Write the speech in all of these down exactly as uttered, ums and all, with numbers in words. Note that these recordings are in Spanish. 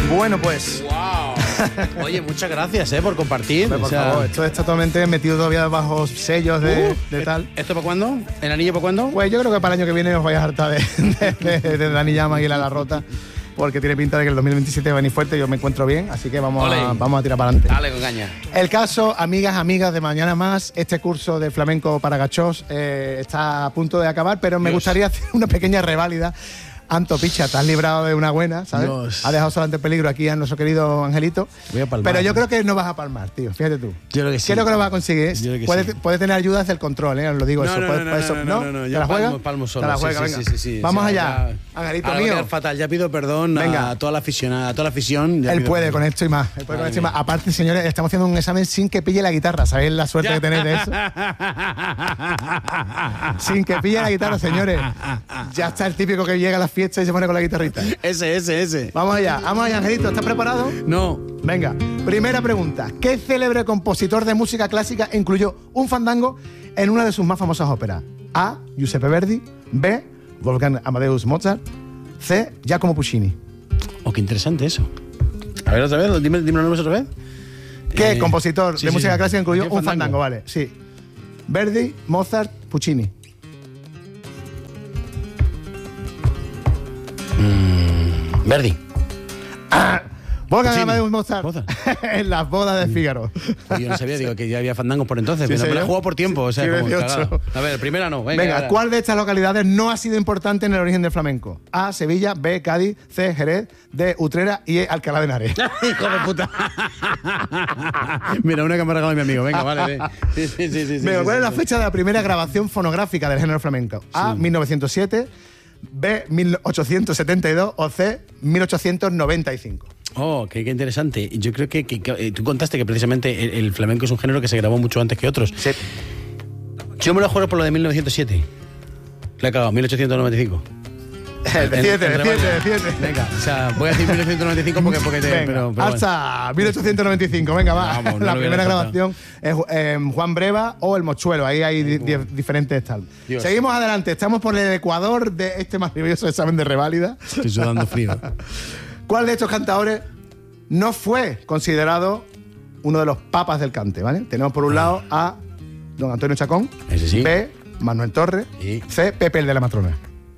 Bueno, pues... ¡Wow! Oye, muchas gracias, ¿eh? Por compartir. Hombre, por o sea... favor, esto está totalmente metido todavía bajo sellos de, Uh, de tal. ¿Esto para cuándo? ¿El anillo para cuándo? Pues yo creo que para el año que viene os vais a hartar de, de, de, de Dani Llama y la La Rota, porque tiene pinta de que el dos mil veintisiete va a venir fuerte. Yo me encuentro bien, así que vamos, a, vamos a tirar para adelante. Dale con caña. El caso, amigas, amigas de Mañana Más, este curso de flamenco para gachós eh, está a punto de acabar, pero me Dios. gustaría hacer una pequeña reválida. Anto, picha, te has librado de una buena, ¿sabes? Dios. Ha dejado solamente peligro aquí a nuestro querido Angelito. Voy a palmar. Pero yo creo que no vas a palmar, tío. Fíjate tú. Yo creo que sí. Creo que lo vas a conseguir. Yo creo que puede, sí. puede tener ayuda desde el control, ¿eh? Os lo digo. No, eso. no, Puede- no, puede- no, eso- no, no, no, ¿Te yo la juega? palmo, palmo solo. Te la Sí, juega, sí, venga. sí, sí, sí. Vamos O sea, allá. ya- Angelito Ahora voy a mío. quedar fatal. Ya pido perdón Venga. a toda la afición, a toda la afición. Ya Él pido puede perdón. con esto y más. Él puede con Madre esto y más. mía. Aparte, señores, estamos haciendo un examen sin que pille la guitarra. ¿Sabéis la suerte que tenéis de eso? Sin que pille la guitarra, señores. Ya está el típico que llega a las fiestas y se pone con la guitarrita. Ese, ese, ese. Vamos allá, vamos allá, Angelito. ¿Estás preparado? No. Venga, primera pregunta. ¿Qué célebre compositor de música clásica incluyó un fandango en una de sus más famosas óperas? A. Giuseppe Verdi. B. Wolfgang Amadeus Mozart. C. Giacomo Puccini. Oh, qué interesante eso. A ver, otra vez, dime, dime los nombres otra vez. ¿Qué Eh, compositor sí, de sí, música sí. clásica incluyó ¿Qué un fandango? Vale, sí. Verdi, Mozart, Puccini. Verdi. Wolfgang Puccini. Amadeus Mozart. Mozart. En las bodas de Fígaro. Oye, yo no sabía, digo, que ya había fandangos por entonces. Sí, pero me la he señor. jugado por tiempo, o sea, Sí, como dieciocho. cagada. A ver, primera no. Venga, Venga, ahora. ¿cuál de estas localidades no ha sido importante en el origen del flamenco? A. Sevilla. B. Cádiz. C. Jerez. D. Utrera. Y E. Alcalá de Henares. Hijo de puta. Mira, una que me ha regalado mi amigo. Venga, vale, ve. Sí, sí, sí, sí, sí, Venga, sí, ¿cuál sí, es la sí. fecha de la primera grabación fonográfica del género flamenco? A. mil novecientos siete. B. mil ochocientos setenta y dos. O C. mil ochocientos noventa y cinco. Oh, qué, qué interesante. Yo creo que, que- que, eh, tú contaste que precisamente el, el flamenco es un género que se grabó mucho antes que otros. Sí. Yo me lo juego por lo de mil novecientos siete. Le he cagado, mil ochocientos noventa y cinco. Decídete, En- en decídete, rebaño. decídete. Venga, o sea, voy a decir mil novecientos noventa y cinco porque, porque te, Venga, pero, pero bueno. hasta mil ochocientos noventa y cinco, venga, va. Vamos, no la lo primera hubiera grabación es eh, Juan Breva o El Mochuelo, ahí hay di- di- diferentes tal. Dios. Seguimos adelante, estamos por el ecuador de este maravilloso examen de reválida. Estoy sudando frío. ¿Cuál de estos cantadores no fue considerado uno de los papas del cante, ¿vale? Tenemos por un lado a don Antonio Chacón, Ese sí. B. Manuel Torres, Y- C. Pepe el de la Matrona.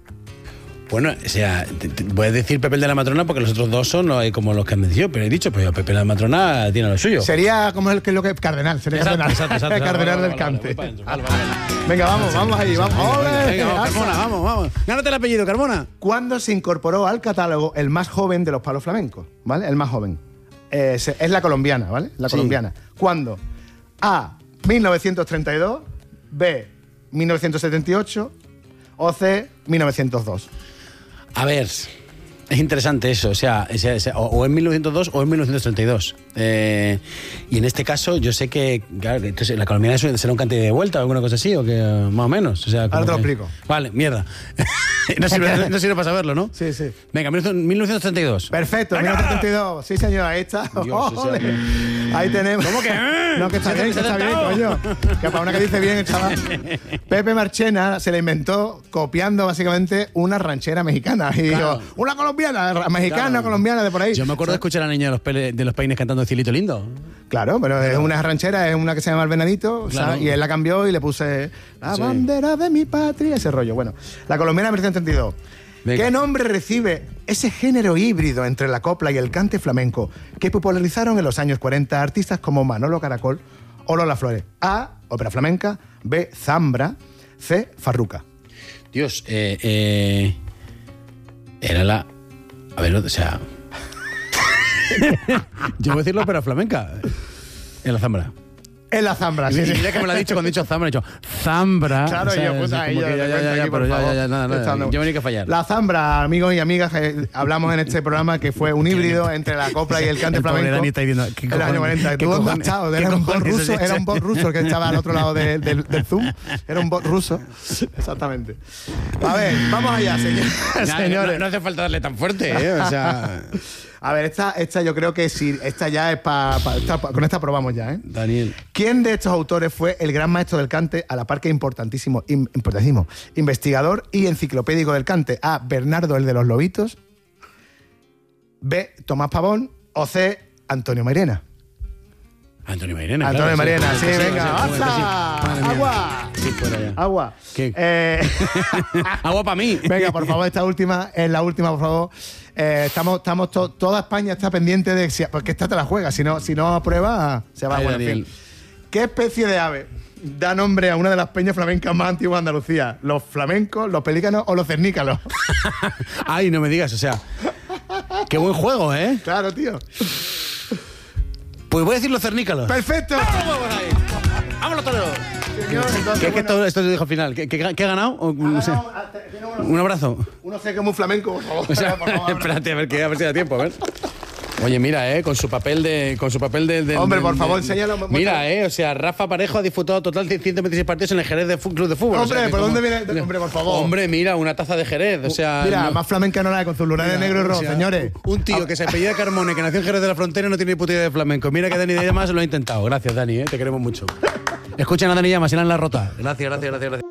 Bueno, o sea, te- te- voy a decir Pepe el de la Matrona porque los otros dos son los- como los que han dicho, pero he dicho, pero Pepe el de la Matrona tiene lo suyo. Sería como el que lo que cardenal, sería Exacto, cardenal, exacto, exacto. cardenal Vale, del vale, cante. vale, vale, vale, vale, vale. Venga, vamos, vamos ahí, vamos. Venga, ¡Ole! venga, vamos, ¡Asa! Carmona, vamos, vamos. Gánate el apellido, Carmona. ¿Cuándo se incorporó al catálogo el más joven de los palos flamencos? ¿Vale? El más joven. Eh, se- es la colombiana, ¿vale? La Sí. colombiana. ¿Cuándo? A. mil novecientos treinta y dos. B. mil novecientos setenta y ocho. O C. mil novecientos dos. A ver, es interesante eso, o sea, o, sea, o sea, o- o en mil novecientos dos o en mil novecientos treinta y dos. Eh, y en este caso, yo sé que, claro, que entonces, la colombiana es- será un cante de vuelta o alguna cosa así, o que eh, más o menos. O sea, como Ahora te lo que- explico. Vale, mierda. no, sirve, no sirve para saberlo, ¿no? Sí, sí. Venga, mil novecientos treinta y dos. Perfecto, mil novecientos treinta y dos. Sí, señor, ahí está. Dios, o sea, Ole. que- Ahí tenemos. ¿Cómo que? No, que está Se- bien, se que ha está bien, acertado. coño. Que para una que dice bien el chaval. Pepe Marchena se la inventó copiando básicamente una ranchera mexicana. Y Claro. dijo, una colombiana, mexicana, Claro. colombiana de por ahí. Yo me acuerdo de escuchar a la niña de los, pele- de los peines cantando Cielito Lindo. Claro, pero es una ranchera, es una que se llama El Venadito, Claro. ¿sabes? Y él la cambió y le puse la Sí. bandera de mi patria, ese rollo. Bueno, la colombiana mil novecientos treinta y dos. Venga. ¿Qué nombre recibe ese género híbrido entre la copla y el cante flamenco que popularizaron en los años cuarenta artistas como Manolo Caracol o Lola Flores? A. Ópera flamenca. B. Zambra. C. Farruca. Dios, eh, eh, era la... A ver, o sea... Yo voy a decir la ópera flamenca. En la Zambra. Es la Zambra, Y sí, sí. mira que me lo ha dicho cuando he dicho Zambra, he dicho Zambra. Claro, O sea, yo, es puta, como ella, que ya, te ya, cuento ya, aquí, ya, por pero ya, favor. ya, ya, nada, nada. Estando- Yo venía que fallar. La Zambra, amigos y amigas, eh, hablamos en este programa que fue un híbrido entre la copla y el cante El pobre flamenco. Dani está diciendo, ¿qué en los años cojones? cuarenta. ¿Qué Tú dónde has cojones? estado? ¿Qué Era un bot cojones ruso, es era ese? un bot ruso el que estaba al otro lado de- del, del Zoom. Era un bot ruso. Exactamente. A ver, vamos allá, señor- Ya, señores. No, no hace falta darle tan fuerte, ¿eh? O sea... A ver, esta, esta yo creo que sí, esta ya es para... Pa, pa, con esta probamos ya, ¿eh? Daniel. ¿Quién de estos autores fue el gran maestro del cante, a la par que importantísimo, im- importantísimo investigador y enciclopédico del cante? A. Bernardo el de los Lobitos. B, Tomás Pavón o C, Antonio Mairena. Antonio Mairena. Antonio claro, Mairena, sí, sí, sí, venga, sí, sí, ¡basta! sí. Madre mía. ¡Agua! Sí, fuera ya. Agua. ¿Qué? Eh, Agua para mí. venga, por favor, esta última es la última, por favor. Eh, estamos, estamos to- toda España está pendiente de si, porque esta te la juega, si no, si no aprueba, se va. Ay, Bueno, en Daniel. fin. ¿Qué especie de ave da nombre a una de las peñas flamencas más antiguas de Andalucía? ¿Los flamencos, los pelícanos o los cernícalos? Ay, no me digas, o sea. Qué buen juego, ¿eh? Claro, tío. Pues voy a decir los cernícalos. ¡Perfecto! ¡Vámonos todos! Señor, entonces, ¿Qué, qué bueno, esto, esto se dijo al final? ¿Qué, qué, qué ha ganado? O, ha no sé. ganado, ah, tiene uno- Un abrazo. Uno sé que es muy flamenco, por favor. O sea, por favor. espérate, a ver, que, a ver si da tiempo, a ver. Oye, mira, eh, con su papel de. Con su papel de. de- Hombre, de- por favor, de- enséñalo, muestra. Mira, eh, o sea, Rafa Parejo ha disputado total de ciento veintiséis partidos en el Jerez de Fu- Club de Fútbol. Hombre, o sea, que ¿por como- dónde viene? Hombre, por favor. Hombre, mira, una taza de Jerez, o sea. Mira, no- más flamenca no la hay con sus lunares negro y o rojo, sea, señores. Un tío que se apellida Carmone, que nació en Jerez de la Frontera y no tiene ni puta idea de flamenco. Mira que Dani de Llamas lo ha intentado. Gracias, Dani, eh, te queremos mucho. Escuchen a Dani Llamas, será en la rota. Gracias, gracias, gracias, gracias.